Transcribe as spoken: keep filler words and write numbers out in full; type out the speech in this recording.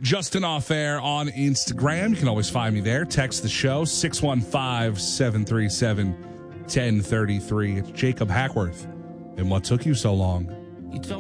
Justin Off Air on Instagram. You can always find me there. Text the show, six one five, seven three seven, one zero three three. It's Jacob Hackworth. And what took you so long?